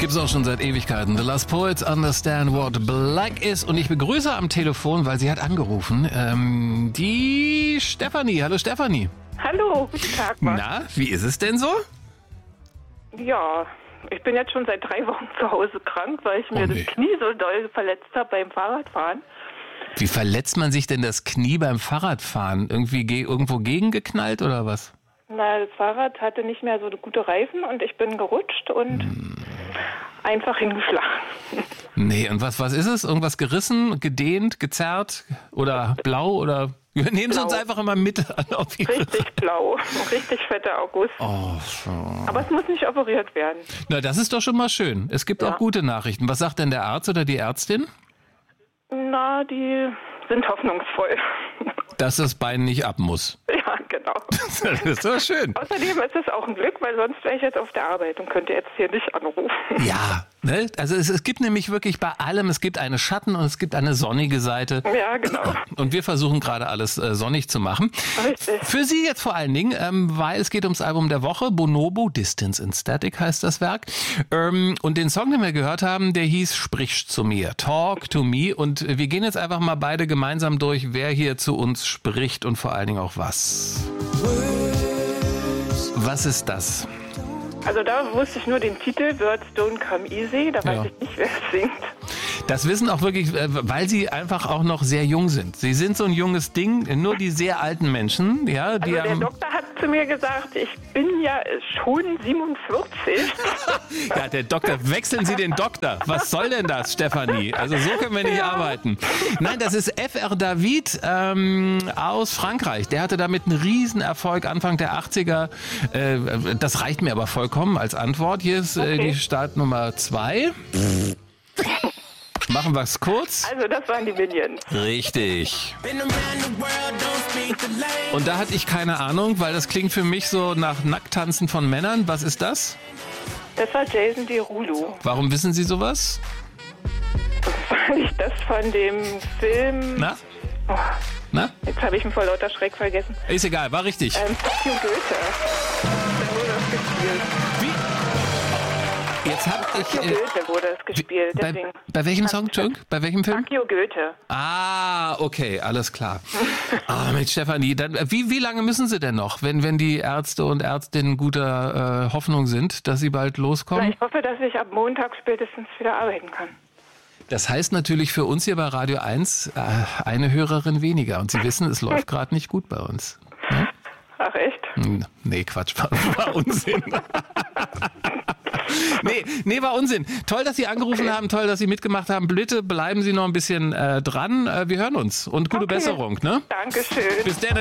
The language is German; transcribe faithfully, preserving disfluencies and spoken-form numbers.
gibt's auch schon seit Ewigkeiten. The Last Poets Understand What Black is. Und ich begrüße am Telefon, weil sie hat angerufen, ähm, die Stefanie. Hallo Stefanie. Hallo, guten Tag. Mann. Na, wie ist es denn so? Ja, ich bin jetzt schon seit drei Wochen zu Hause krank, weil ich mir Oh, nee. das Knie so doll verletzt habe beim Fahrradfahren. Wie verletzt man sich denn das Knie beim Fahrradfahren? Irgendwie ge- irgendwo gegengeknallt oder was? Na, das Fahrrad hatte nicht mehr so gute Reifen und ich bin gerutscht und Hm. einfach hingeschlagen. Nee, und was, was ist es? Irgendwas gerissen, gedehnt, gezerrt oder blau oder... Nehmen Sie uns Blau. einfach immer mit an. Auf Ihre- Richtig blau, richtig fetter August. Oh, so. Aber es muss nicht operiert werden. Na, das ist doch schon mal schön. Es gibt Ja. auch gute Nachrichten. Was sagt denn der Arzt oder die Ärztin? Na, die sind hoffnungsvoll. Dass das Bein nicht ab muss. Ja, genau. Das ist doch schön. Außerdem ist es auch ein Glück, weil sonst wäre ich jetzt auf der Arbeit und könnte jetzt hier nicht anrufen. Ja, ne? Also es, es gibt nämlich wirklich bei allem, es gibt eine Schatten- und es gibt eine sonnige Seite. Ja, genau. Und wir versuchen gerade alles äh, sonnig zu machen. Richtig. Für Sie jetzt vor allen Dingen, ähm, weil es geht ums Album der Woche. Bonobo, Distance in Static heißt das Werk. Ähm, und den Song, den wir gehört haben, der hieß Sprich zu mir, Talk to me. Und wir gehen jetzt einfach mal beide gemeinsam durch, wer hier zu uns spricht und vor allen Dingen auch was. Was ist das? Also da wusste ich nur den Titel, Words Don't Come Easy, da weiß Ja. ich nicht, wer es singt. Das wissen auch wirklich, äh, weil sie einfach auch noch sehr jung sind. Sie sind so ein junges Ding, nur die sehr alten Menschen, ja, die Also der haben, Doktor hat zu mir gesagt, ich bin ja schon siebenundvierzig. ja, der Doktor, wechseln Sie den Doktor. Was soll denn das, Stefanie? Also so können wir nicht Ja. arbeiten. Nein, das ist F R David ähm, aus Frankreich. Der hatte damit einen Riesenerfolg Anfang der achtziger. Äh, das reicht mir aber vollkommen als Antwort. Hier ist äh, Okay. die Startnummer zwei. Machen wir es kurz. Also das waren die Minions. Richtig. Und da hatte ich keine Ahnung, weil das klingt für mich so nach Nackttanzen von Männern. Was ist das? Das war Jason Derulo. Warum wissen Sie sowas? Weil ich das von dem Film... Na? Oh, Na? jetzt habe ich ihn vor lauter Schreck vergessen. Ist egal, war richtig. Ähm, Fuck you, Goethe. Da wurde das gespielt. Jetzt hab Fuck ich... you, Äh, Goethe wurde das gespielt. bei, Deswegen. bei welchem Song, Entschuldigung? Bei welchem Film? Fuck you, Goethe. Ah, okay, alles klar. Ah, mit Stefanie, dann, äh, wie, wie lange müssen Sie denn noch, wenn, wenn die Ärzte und Ärztinnen guter äh, Hoffnung sind, dass Sie bald Na, loskommen? ich hoffe, dass ich ab Montag spätestens wieder arbeiten kann. Das heißt natürlich für uns hier bei Radio eins äh, eine Hörerin weniger. Und Sie wissen, es läuft gerade nicht gut bei uns. Ach echt? Hm, Nee, Quatsch, war, war Unsinn. nee, nee, war Unsinn. Toll, dass Sie angerufen Okay. haben, toll, dass Sie mitgemacht haben. Bitte bleiben Sie noch ein bisschen äh, dran. Äh, wir hören uns und gute Okay. Besserung. Ne? Dankeschön. Bis dann.